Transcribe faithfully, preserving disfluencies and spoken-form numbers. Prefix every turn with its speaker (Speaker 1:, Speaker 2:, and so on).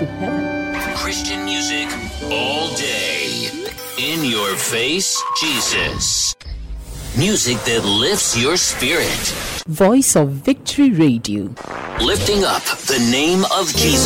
Speaker 1: to heaven.
Speaker 2: Christian music all day. In your face, Jesus. Music that lifts your spirit.
Speaker 1: Voice of Victory Radio.
Speaker 2: Lifting up the name of Jesus.